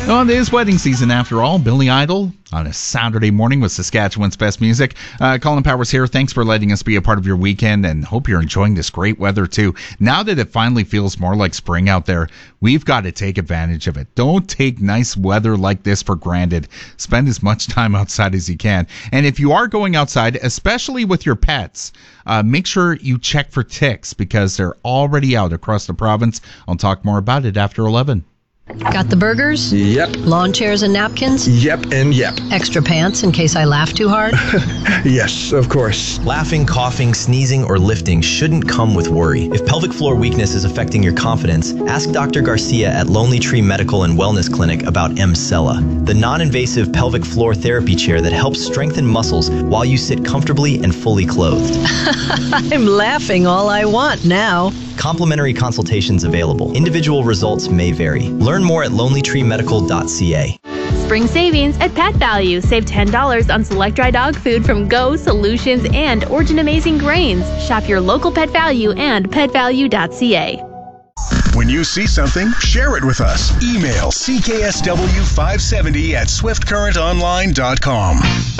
Well, it is wedding season after all. Billy Idol on a Saturday morning with Saskatchewan's best music. Colin Powers here. Thanks for letting us be a part of your weekend, and hope you're enjoying this great weather too. Now that it finally feels more like spring out there, we've got to take advantage of it. Don't take nice weather like this for granted. Spend as much time outside as you can. And if you are going outside, especially with your pets, make sure you check for ticks because they're already out across the province. I'll talk more about it after 11. Got the burgers? Yep. Lawn chairs and napkins? Yep and yep. Extra pants in case I laugh too hard? Yes, of course. Laughing, coughing, sneezing, or lifting shouldn't come with worry. If pelvic floor weakness is affecting your confidence, ask Dr. Garcia at Lonely Tree Medical and Wellness Clinic about Emsella, the non-invasive pelvic floor therapy chair that helps strengthen muscles while you sit comfortably and fully clothed. I'm laughing all I want now. Complimentary consultations available. Individual results may vary. Learn more at lonelytreemedical.ca. Spring savings at Pet Value. Save $10 on select dry dog food from Go, Solutions, and Origin Amazing Grains. Shop your local Pet Value and petvalue.ca. When you see something, share it with us. Email cksw570@swiftcurrentonline.com.